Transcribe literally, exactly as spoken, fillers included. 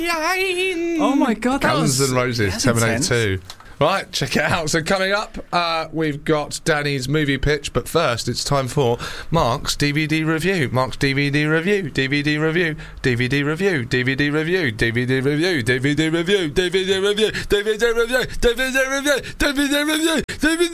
Oh my God, that Guns was... N' Roses, that's Terminator intense. two. Right, check it out. So coming up, uh, we've got Danny's movie pitch, but first it's time for Mark's D V D review. Mark's D V D review, D V D review, D V D review, D V D review, D V D review, D V D review, D V D review, D V D review, D V D review, D V D review, D V D review, D V D